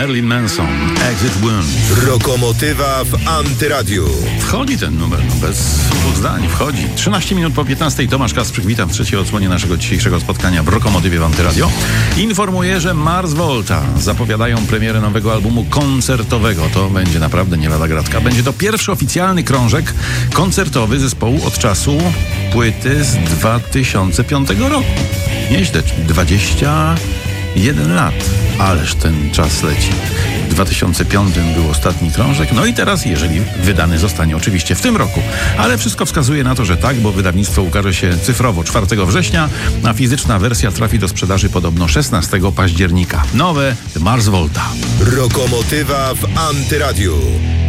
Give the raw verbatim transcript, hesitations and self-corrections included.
Marilyn Manson, Exit Wound. Rokomotywa w Antyradiu. Wchodzi ten numer, no bez dwóch zdań, wchodzi. trzynaście minut po piętnastej. Tomasz Kasprzyk, witam w trzeciej odsłonie naszego dzisiejszego spotkania w Rokomotywie w Antyradio. Informuję, że Mars Volta zapowiadają premierę nowego albumu koncertowego. To będzie naprawdę nie lada gratka. Będzie to pierwszy oficjalny krążek koncertowy zespołu od czasu płyty z dwa tysiące piątego roku. Nieźle, czyli dwadzieścia jeden lat. Ależ ten czas leci. W dwa tysiące piątym był ostatni krążek, no i teraz, jeżeli wydany zostanie oczywiście w tym roku. Ale wszystko wskazuje na to, że tak, bo wydawnictwo ukaże się cyfrowo czwartego września, a fizyczna wersja trafi do sprzedaży podobno szesnastego października. Nowe Mars Volta. Rokomotywa w Antyradiu.